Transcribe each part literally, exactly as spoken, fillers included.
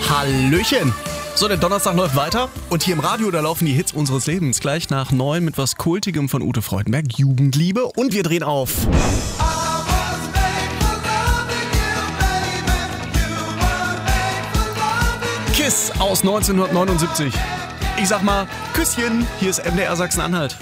Hallöchen! So, der Donnerstag läuft weiter und hier im Radio, da laufen die Hits unseres Lebens. Gleich nach neun mit was Kultigem von Ute Freudenberg, Jugendliebe, und wir drehen auf. Kiss aus neunzehnhundertneunundsiebzig. Ich sag mal, Küsschen, hier ist M D R Sachsen-Anhalt.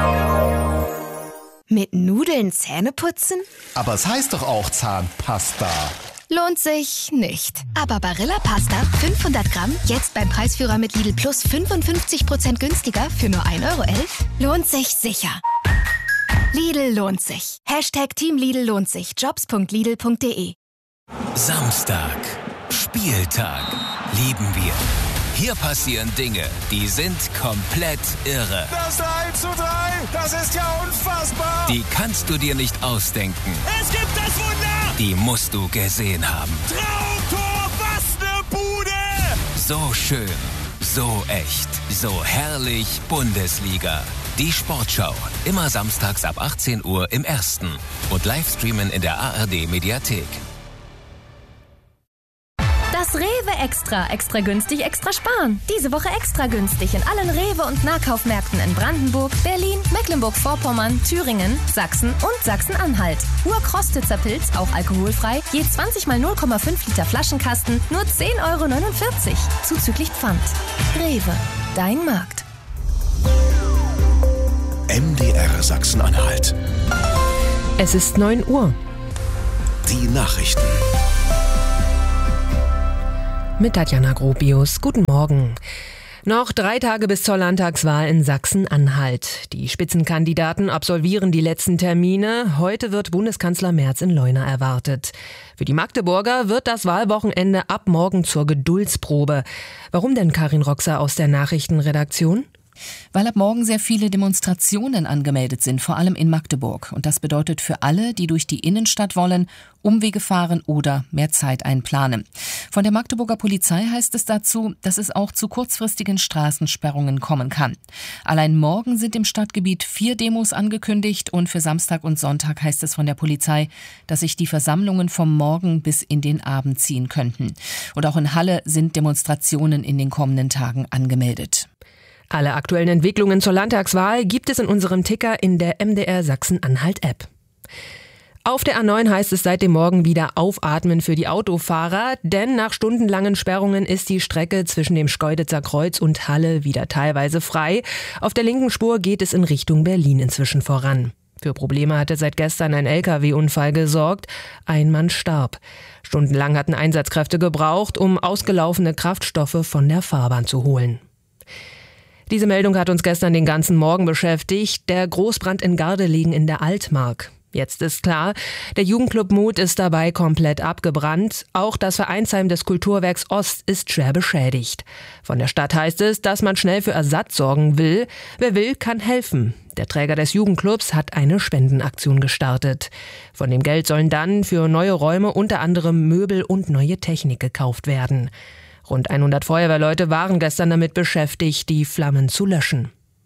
Mit Nudeln Zähne putzen? Aber es heißt doch auch Zahnpasta. Lohnt sich nicht. Aber Barilla Pasta fünfhundert Gramm, jetzt beim Preisführer mit Lidl Plus fünfundfünfzig Prozent günstiger für nur ein Euro elf, lohnt sich sicher. Lidl lohnt sich. Hashtag Team Lidl lohnt sich. jobs punkt lidl punkt de. Samstag. Spieltag. Lieben wir. Hier passieren Dinge, die sind komplett irre. Das eins zu drei, das ist ja unfassbar. Die kannst du dir nicht ausdenken. Es gibt das Wunder. Die musst du gesehen haben. Traumtor, was ne Bude. So schön, so echt, so herrlich Bundesliga. Die Sportschau, immer samstags ab achtzehn Uhr im Ersten und Livestreamen in der A R D-Mediathek. Das Rewe Extra. Extra günstig, extra sparen. Diese Woche extra günstig in allen Rewe- und Nahkaufmärkten in Brandenburg, Berlin, Mecklenburg-Vorpommern, Thüringen, Sachsen und Sachsen-Anhalt. Urkrostitzer Pilz, auch alkoholfrei, je zwanzig mal null Komma fünf Liter Flaschenkasten, nur zehn Euro neunundvierzig. Zuzüglich Pfand. Rewe, dein Markt. M D R Sachsen-Anhalt. Es ist neun Uhr. Die Nachrichten. Mit Tatjana Gropius. Guten Morgen. Noch drei Tage bis zur Landtagswahl in Sachsen-Anhalt. Die Spitzenkandidaten absolvieren die letzten Termine. Heute wird Bundeskanzler Merz in Leuna erwartet. Für die Magdeburger wird das Wahlwochenende ab morgen zur Geduldsprobe. Warum denn, Karin Roxer aus der Nachrichtenredaktion? Weil ab morgen sehr viele Demonstrationen angemeldet sind, vor allem in Magdeburg. Und das bedeutet für alle, die durch die Innenstadt wollen, Umwege fahren oder mehr Zeit einplanen. Von der Magdeburger Polizei heißt es dazu, dass es auch zu kurzfristigen Straßensperrungen kommen kann. Allein morgen sind im Stadtgebiet vier Demos angekündigt und für Samstag und Sonntag heißt es von der Polizei, dass sich die Versammlungen vom Morgen bis in den Abend ziehen könnten. Und auch in Halle sind Demonstrationen in den kommenden Tagen angemeldet. Alle aktuellen Entwicklungen zur Landtagswahl gibt es in unserem Ticker in der M D R Sachsen-Anhalt-App. Auf der A neun heißt es seit dem Morgen wieder aufatmen für die Autofahrer, denn nach stundenlangen Sperrungen ist die Strecke zwischen dem Schkeuditzer Kreuz und Halle wieder teilweise frei. Auf der linken Spur geht es in Richtung Berlin inzwischen voran. Für Probleme hatte seit gestern ein L K W-Unfall gesorgt. Ein Mann starb. Stundenlang hatten Einsatzkräfte gebraucht, um ausgelaufene Kraftstoffe von der Fahrbahn zu holen. Diese Meldung hat uns gestern den ganzen Morgen beschäftigt. Der Großbrand in Gardelegen in der Altmark. Jetzt ist klar, der Jugendclub Mut ist dabei komplett abgebrannt. Auch das Vereinsheim des Kulturwerks Ost ist schwer beschädigt. Von der Stadt heißt es, dass man schnell für Ersatz sorgen will. Wer will, kann helfen. Der Träger des Jugendclubs hat eine Spendenaktion gestartet. Von dem Geld sollen dann für neue Räume unter anderem Möbel und neue Technik gekauft werden. Rund hundert Feuerwehrleute waren gestern damit beschäftigt, die Flammen zu löschen.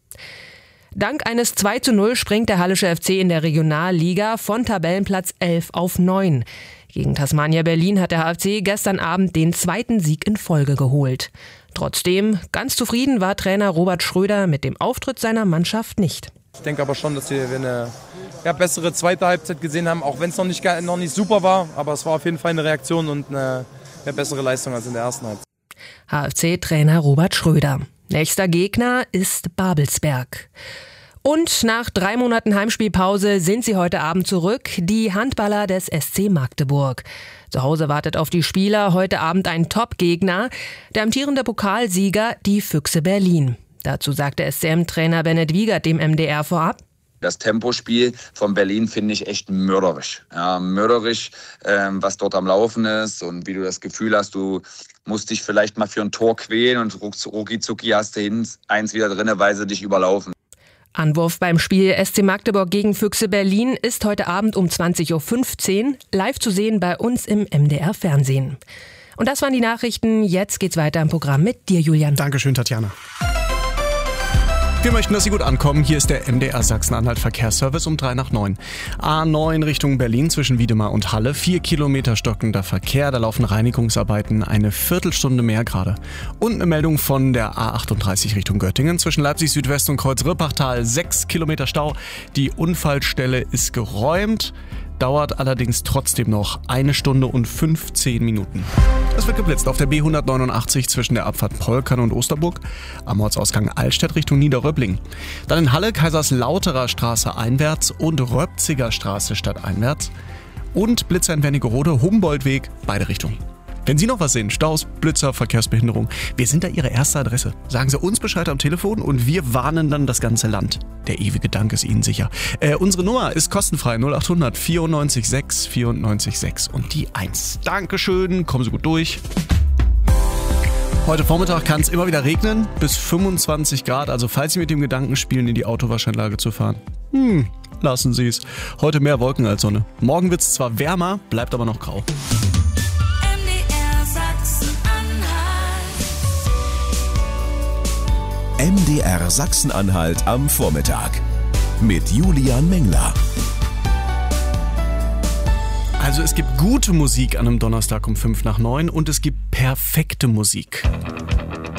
Dank eines zwei zu null springt der Hallische F C in der Regionalliga von Tabellenplatz elf auf neun. Gegen Tasmania Berlin hat der H F C gestern Abend den zweiten Sieg in Folge geholt. Trotzdem, ganz zufrieden war Trainer Robert Schröder mit dem Auftritt seiner Mannschaft nicht. Ich denke aber schon, dass wir eine ja, bessere zweite Halbzeit gesehen haben, auch wenn es noch nicht, noch nicht super war. Aber es war auf jeden Fall eine Reaktion und eine, eine bessere Leistung als in der ersten Halbzeit. H F C-Trainer Robert Schröder. Nächster Gegner ist Babelsberg. Und nach drei Monaten Heimspielpause sind sie heute Abend zurück, die Handballer des S C Magdeburg. Zu Hause wartet auf die Spieler heute Abend ein Top-Gegner, der amtierende Pokalsieger, die Füchse Berlin. Dazu sagte S C M-Trainer Bennett Wiegert dem M D R vorab: Das Tempospiel von Berlin finde ich echt mörderisch. Ja, mörderisch, ähm, was dort am Laufen ist und wie du das Gefühl hast, du musst dich vielleicht mal für ein Tor quälen und rucki zucki hast du hin, eins wieder drin, weil sie dich überlaufen. Anwurf beim Spiel S C Magdeburg gegen Füchse Berlin ist heute Abend um zwanzig Uhr fünfzehn live zu sehen bei uns im M D R Fernsehen. Und das waren die Nachrichten. Jetzt geht's weiter im Programm mit dir, Julian. Dankeschön, Tatjana. Wir möchten, dass Sie gut ankommen. Hier ist der M D R Sachsen-Anhalt Verkehrsservice um drei nach neun. A neun Richtung Berlin zwischen Wiedemar und Halle. Vier Kilometer stockender Verkehr. Da laufen Reinigungsarbeiten eine Viertelstunde mehr gerade. Und eine Meldung von der A achtunddreißig Richtung Göttingen zwischen Leipzig Südwest und Kreuz Rippachtal. Sechs Kilometer Stau. Die Unfallstelle ist geräumt. Dauert allerdings trotzdem noch eine Stunde und fünfzehn Minuten. Es wird geblitzt auf der B hundertneunundachtzig zwischen der Abfahrt Polkern und Osterburg, am Ortsausgang Altstedt Richtung Niederröbling. Dann in Halle Kaiserslauterer Straße einwärts und Röpziger Straße stadteinwärts. Und Blitzer in Wernigerode, Humboldtweg, beide Richtungen. Wenn Sie noch was sehen, Staus, Blitzer, Verkehrsbehinderung, wir sind da Ihre erste Adresse. Sagen Sie uns Bescheid am Telefon und wir warnen dann das ganze Land. Der ewige Dank ist Ihnen sicher. Äh, unsere Nummer ist kostenfrei null achthundert vierundneunzig sechs vierundneunzig sechs und die eins. Dankeschön, kommen Sie gut durch. Heute Vormittag kann es immer wieder regnen, bis fünfundzwanzig Grad. Also falls Sie mit dem Gedanken spielen, in die Autowaschanlage zu fahren, hm, lassen Sie es. Heute mehr Wolken als Sonne. Morgen wird es zwar wärmer, bleibt aber noch grau. M D R Sachsen-Anhalt am Vormittag mit Julian Mengler. Also es gibt gute Musik an einem Donnerstag um fünf nach neun und es gibt perfekte Musik.